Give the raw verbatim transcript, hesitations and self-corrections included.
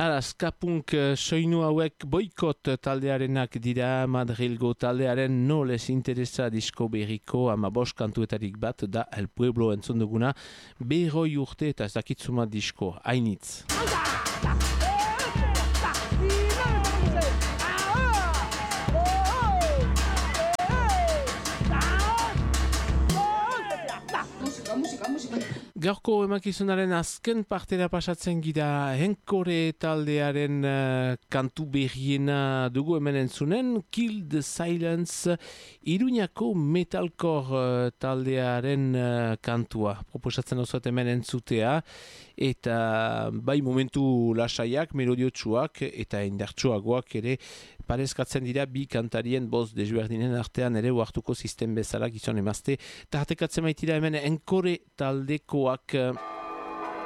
Ara, skapunk soinu hauek boikot taldearenak dira, Madrilgo taldearen no les interesa disko berriko ama bost kantuetarik bat da El Pueblo entzun duguna, berroi urte eta ez dakitzuma disko, hainitz. Gaurko emakizunaren azken partera pasatzen gira Henkore taldearen uh, kantu berriena dugu hemen entzunen, Kill the Silence, Iruñako metalcore uh, taldearen uh, kantua. Proposatzen osoet hemen entzutea, eta bai momentu lasaiak, melodiotsuak eta indartsuagoak ere parezkatzen dira bi kantarien boz desberdinen artean ere uartuko sistem bezala gizon emazte. Tartekatzen baitira hemen Henkore taldekoak